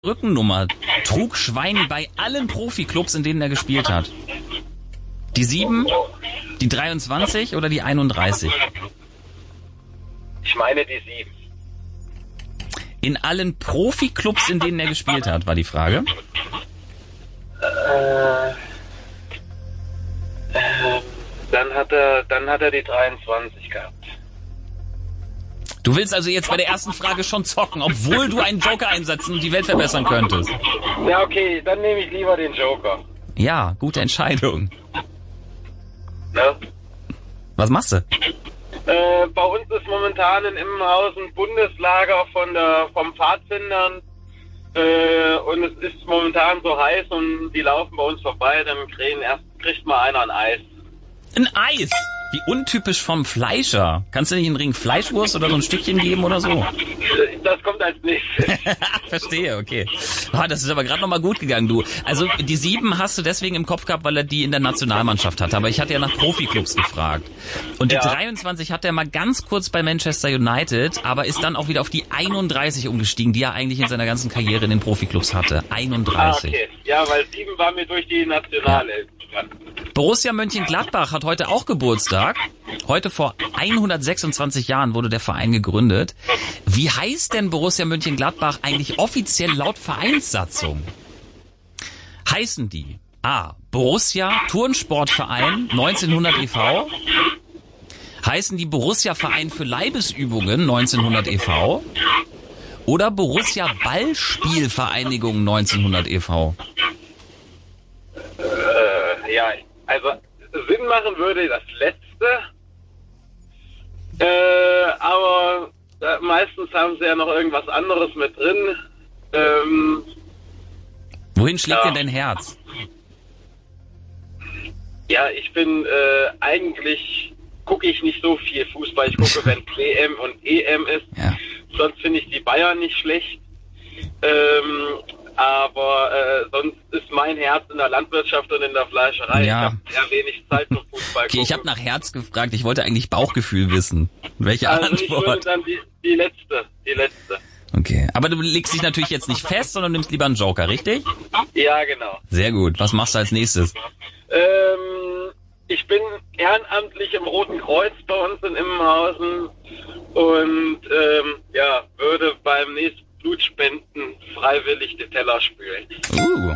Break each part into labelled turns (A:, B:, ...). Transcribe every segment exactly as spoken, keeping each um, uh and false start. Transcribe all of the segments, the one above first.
A: Rückennummer trug Schweini bei allen Profiklubs, in denen er gespielt hat? Die sieben, die dreiundzwanzig oder die einunddreißig?
B: Ich meine die sieben.
A: In allen Profiklubs, in denen er gespielt hat, war die Frage.
B: Äh, äh, dann hat er, dann hat er die dreiundzwanzig gehabt.
A: Du willst also jetzt bei der ersten Frage schon zocken, obwohl du einen Joker einsetzen und die Welt verbessern könntest.
B: Ja, okay, dann nehme ich lieber den Joker.
A: Ja, gute Entscheidung.
B: Ne?
A: Was machst du?
B: Äh, bei uns ist momentan in Immenhaus ein Bundeslager von der, vom Pfadfindern. Äh, und es ist momentan so heiß und die laufen bei uns vorbei, dann kriegen erst, kriegt mal einer ein Eis.
A: Ein Eis? Wie untypisch vom Fleischer. Kannst du nicht einen Ring Fleischwurst oder so ein Stückchen geben oder so?
B: Das kommt als nächstes.
A: Verstehe, okay. Oh, das ist aber gerade nochmal gut gegangen, du. Also die sieben hast du deswegen im Kopf gehabt, weil er die in der Nationalmannschaft hatte. Aber ich hatte ja nach Profiklubs gefragt. Und die ja. dreiundzwanzig hat er mal ganz kurz bei Manchester United, aber ist dann auch wieder auf die einunddreißig umgestiegen, die er eigentlich in seiner ganzen Karriere in den Profiklubs hatte. einunddreißig.
B: Ah, okay. Ja, weil sieben war mir durch die Nationalelf. Ja.
A: Borussia Mönchengladbach hat heute auch Geburtstag. Heute vor hundertsechsundzwanzig Jahren wurde der Verein gegründet. Wie heißt denn Borussia Mönchengladbach eigentlich offiziell laut Vereinssatzung? Heißen die A. Borussia Turnsportverein neunzehnhundert e V? Heißen die Borussia Verein für Leibesübungen neunzehnhundert e V? Oder Borussia Ballspielvereinigung neunzehnhundert e V?
B: Äh, ja, also Sinn machen würde das Letzte. Äh, aber äh, meistens haben sie ja noch irgendwas anderes mit drin. Ähm,
A: Wohin schlägt
B: ja.
A: denn dein Herz?
B: Ja, ich bin äh, eigentlich, gucke ich nicht so viel Fußball. Ich gucke, wenn W M und E M ist. Ja. Sonst finde ich die Bayern nicht schlecht. Ähm, aber äh, sonst ist mein Herz in der Landwirtschaft und in der Fleischerei.
A: Ja.
B: Ich habe sehr wenig Zeit für Fußball.
A: Okay, ich habe nach Herz gefragt. Ich wollte eigentlich Bauchgefühl wissen. Welche
B: also
A: Antwort?
B: Ich würde dann die, die letzte, die letzte.
A: Okay, aber du legst dich natürlich jetzt nicht fest, sondern nimmst lieber einen Joker, richtig?
B: Ja, genau.
A: Sehr gut. Was machst du als nächstes?
B: Ähm, ich bin ehrenamtlich im Roten Kreuz bei uns in Immenhausen und ähm, ja, würde beim nächsten Blutspenden freiwillig die Teller spülen.
A: Uh.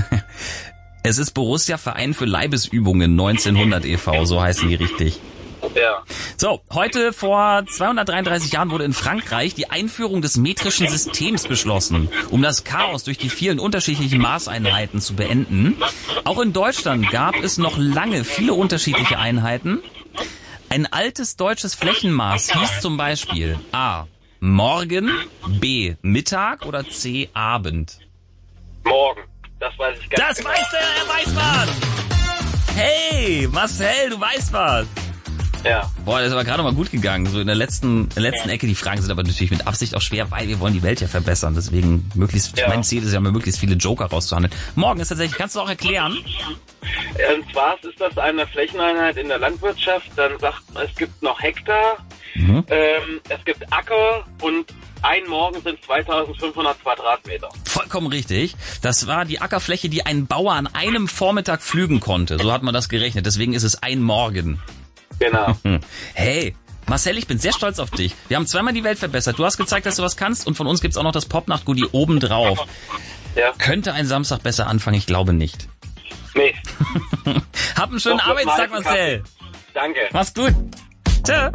A: Es ist Borussia Verein für Leibesübungen neunzehnhundert e V, so heißen die richtig.
B: Ja.
A: So, heute vor zweihundertdreiunddreißig Jahren wurde in Frankreich die Einführung des metrischen Systems beschlossen, um das Chaos durch die vielen unterschiedlichen Maßeinheiten zu beenden. Auch in Deutschland gab es noch lange viele unterschiedliche Einheiten. Ein altes deutsches Flächenmaß hieß zum Beispiel A. Morgen, B. Mittag oder C. Abend?
B: Morgen. Das weiß ich ganz
A: Das
B: genau.
A: weiß er, er weiß was! Hey, Marcel, du weißt was!
B: Ja.
A: Boah, das ist aber gerade mal gut gegangen. So in der letzten, in der letzten Ecke. Die Fragen sind aber natürlich mit Absicht auch schwer, weil wir wollen die Welt ja verbessern. Deswegen möglichst, ja. Mein Ziel ist ja mal möglichst viele Joker rauszuhandeln. Morgen ist tatsächlich, kannst du auch erklären?
B: Und zwar ist das eine Flächeneinheit in der Landwirtschaft. Dann sagt man, es gibt noch Hektar, mhm. ähm, es gibt Acker und ein Morgen sind zweitausendfünfhundert Quadratmeter.
A: Vollkommen richtig. Das war die Ackerfläche, die ein Bauer an einem Vormittag pflügen konnte. So hat man das gerechnet. Deswegen ist es ein Morgen.
B: Genau.
A: Hey, Marcel, ich bin sehr stolz auf dich. Wir haben zweimal die Welt verbessert. Du hast gezeigt, dass du was kannst und von uns gibt's auch noch das Popnacht-Goodie obendrauf. Ja. Könnte ein Samstag besser anfangen? Ich glaube nicht.
B: Nee.
A: Hab einen schönen Doch, Arbeitstag, Marcel.
B: Danke.
A: Mach's gut. Tschö.